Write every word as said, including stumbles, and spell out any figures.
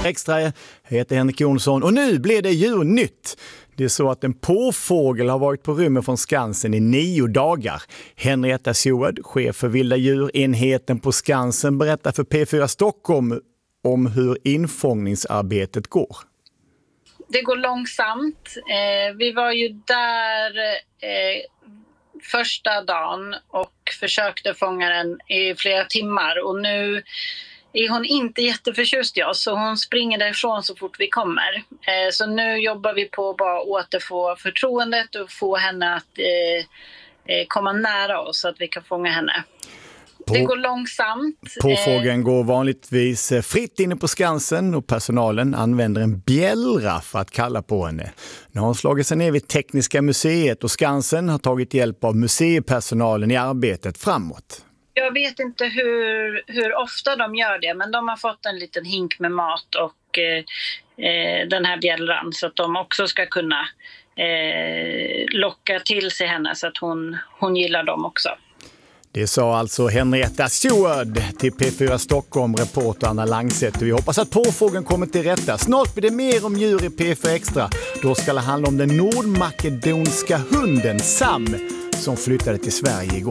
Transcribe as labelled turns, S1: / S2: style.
S1: Extra, jag heter Henrik Jonsson och nu blir det djurnytt. Det är så att en påfågel har varit på rymmen från Skansen i nio dagar. Henrietta Seward, chef för vilda djurenheten på Skansen, berättar för P fyra Stockholm om hur infångningsarbetet går.
S2: Det går långsamt. Eh, vi var ju där eh, första dagen och försökte fånga den i flera timmar. Och nu är hon inte jätteförtjust i oss, så hon springer därifrån så fort vi kommer. Eh, så nu jobbar vi på att bara återfå förtroendet och få henne att eh, komma nära oss så att vi kan fånga henne. På, det går långsamt.
S1: Påfågeln går vanligtvis fritt inne på Skansen och personalen använder en bjällra för att kalla på henne. Nu har hon slagit sig ner vid Tekniska museet och Skansen har tagit hjälp av museipersonalen i arbetet framåt.
S2: Jag vet inte hur, hur ofta de gör det, men de har fått en liten hink med mat och eh, den här bjällran så att de också ska kunna eh, locka till sig henne så att hon, hon gillar dem också.
S1: Det sa alltså Henrietta Seward till P fyra Stockholm, reporter Anna Langset. Vi hoppas att påfågeln kommer till rätta. Snart blir det mer om djur i P fyra Extra. Då ska det handla om den nordmakedonska hunden Sam som flyttade till Sverige igår.